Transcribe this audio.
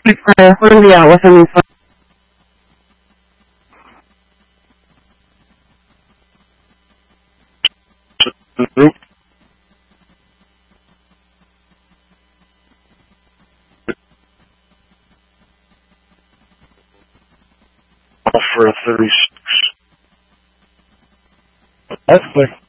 Buenos días, Western Info. For a 36. That's like